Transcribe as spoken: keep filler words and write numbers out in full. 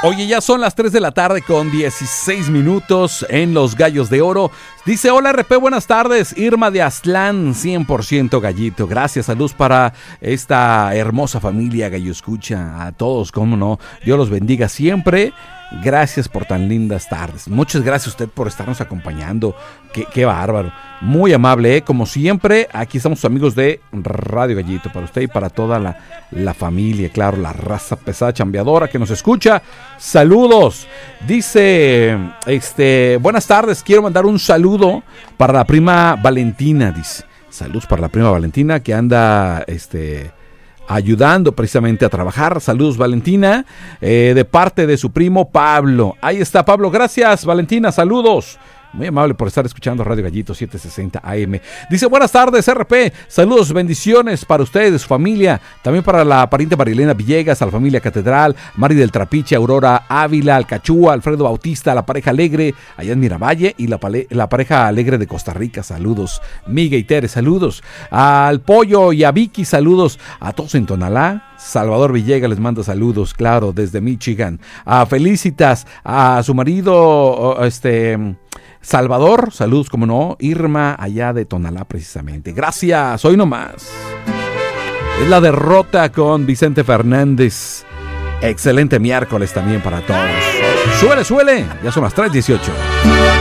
Oye, ya son las tres de la tarde con dieciséis minutos en Los Gallos de Oro. Dice, hola R P, buenas tardes. Irma de Aztlán, cien por ciento gallito. Gracias, salud para esta hermosa familia Gallo Escucha. A todos, cómo no. Dios los bendiga siempre. Gracias por tan lindas tardes. Muchas gracias a usted por estarnos acompañando. Qué, qué bárbaro. Muy amable, ¿eh? Como siempre, aquí estamos sus amigos de Radio Gallito. Para usted y para toda la, la familia, claro, la raza pesada chambeadora que nos escucha. Saludos. Dice, este, buenas tardes. Quiero mandar un saludo para la prima Valentina. Dice, saludos para la prima Valentina que anda, este... ayudando precisamente a trabajar. Saludos, Valentina, eh, de parte de su primo Pablo. Ahí está, Pablo. Gracias, Valentina. Saludos. Muy amable por estar escuchando Radio Gallito setecientos sesenta A M. Dice, buenas tardes, R P. Saludos, bendiciones para ustedes, su familia. También para la pariente Marilena Villegas, a la familia Catedral, Mari del Trapiche, Aurora Ávila, Alcachúa, Alfredo Bautista, la pareja alegre allá en Miravalle y la, pale- la pareja alegre de Costa Rica. Saludos. Miguel y Tere, saludos. Al Pollo y a Vicky, saludos. A todos en Tonalá. Salvador Villegas les manda saludos, claro, desde Michigan. A Felicitas, a su marido, este... Salvador, saludos, como no. Irma, allá de Tonalá, precisamente. Gracias, hoy nomás. Es la derrota con Vicente Fernández. Excelente miércoles también para todos. Suele, suele. Ya son las tres dieciocho.